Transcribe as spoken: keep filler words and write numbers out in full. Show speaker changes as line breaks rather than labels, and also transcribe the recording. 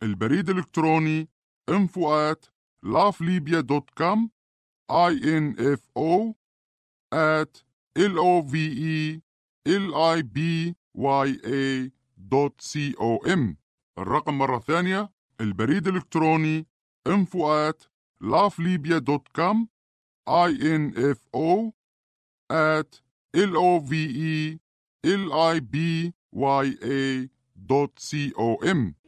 البريد الإلكتروني info at lovelibya dot com info at lovelibya dot com. الرقم مرة ثانية، البريد الإلكتروني info at lovelibya dot com info at lovelibya dot com.